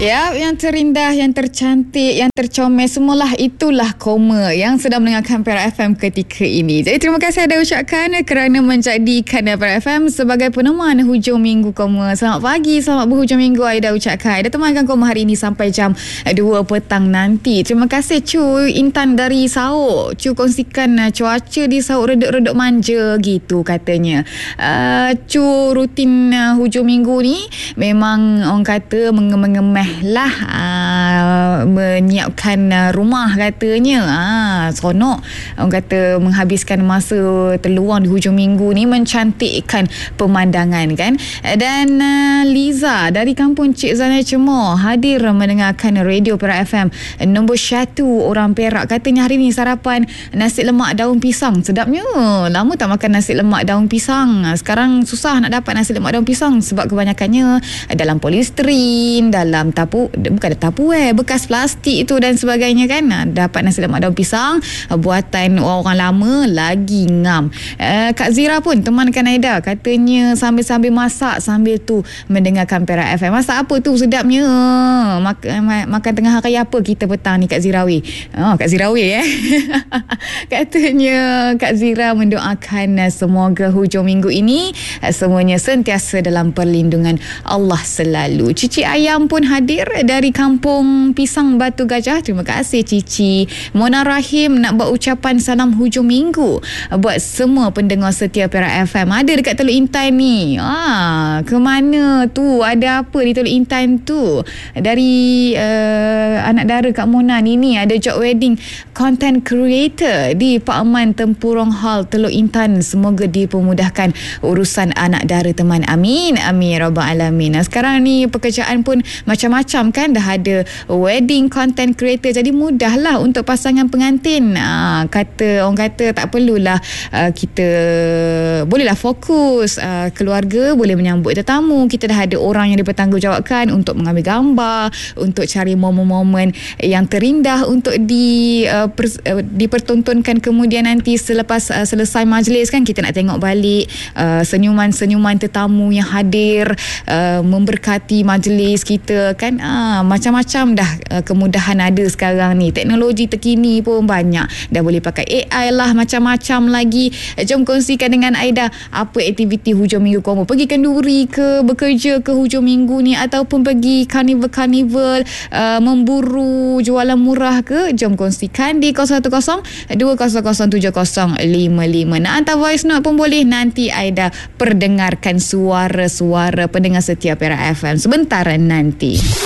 Ya, yang terindah, yang tercantik, yang tercomel, semualah itulah Koma yang sedang mendengarkan Perak FM ketika ini. Jadi terima kasih anda ucapkan kerana menjadikan Perak FM sebagai peneman hujung minggu Koma. Selamat pagi, selamat berhujung minggu Aida ucapkan. Aida temankan Koma hari ini sampai jam 2 petang nanti. Terima kasih Cu Intan dari Sauk. Cu kongsikan cuaca di Sauk reduk-reduk manja gitu katanya. Cu rutin hujung minggu ni memang orang kata mengemeh lah menyiapkan rumah katanya. Seronok orang kata menghabiskan masa terluang di hujung minggu ni mencantikkan pemandangan kan. Dan Liza dari kampung Cik Zana Cemor hadir mendengarkan radio Perak FM nombor 1 orang Perak. Katanya hari ni sarapan nasi lemak daun pisang. Sedapnya. Lama tak makan nasi lemak daun pisang. Sekarang susah nak dapat nasi lemak daun pisang sebab kebanyakannya dalam polisterin, dalam bukan Tupperware, bekas plastik itu dan sebagainya kan. Dapat nasi lemak daun pisang buatan orang lama lagi ngam. Kak Zira pun temankan Aida, katanya sambil-sambil masak, sambil tu mendengarkan Perak FM. Masak apa tu sedapnya? Makan tengah hari apa kita petang ni Kak Zirawi? Kak Zirawi katanya Kak Zira mendoakan semoga hujung minggu ini semuanya sentiasa dalam perlindungan Allah selalu. Cici Ayam pun hadir dari kampung Pisang Batu Gajah. Terima kasih Cici. Mona Rahim nak buat ucapan salam hujung minggu buat semua pendengar setia Perak FM. Ada dekat Teluk Intan ni. Ke mana tu? Ada apa di Teluk Intan tu? Dari anak dara Kak Mona ni ada job wedding content creator di Pak Aman Tempurung Hall Teluk Intan. Semoga dipermudahkan urusan anak dara teman. Amin. Amin rabbal alamin. Sekarang ni pekerjaan pun macam-macam kan, dah ada wedding content creator, jadi mudahlah untuk pasangan pengantin. Orang kata tak perlulah kita bolehlah fokus, keluarga boleh menyambut tetamu, kita dah ada orang yang dipertanggungjawabkan untuk mengambil gambar, untuk cari momen-momen yang terindah untuk dipertontonkan kemudian nanti selepas selesai majlis kan, kita nak tengok balik senyuman-senyuman tetamu yang hadir memberkati majlis kita kan. Macam-macam dah kemudahan ada sekarang ni. Teknologi terkini pun banyak. Dah boleh pakai AI lah, macam-macam lagi. Jom kongsikan dengan Aida apa aktiviti hujung minggu kamu. Pergi kenduri ke, bekerja ke hujung minggu ni, ataupun pergi karnival-karnival, memburu jualan murah ke. Jom kongsikan di 0102007055. Nak hantar voice note pun boleh. Nanti Aida perdengarkan suara-suara pendengar setia Perak FM sebentar nanti.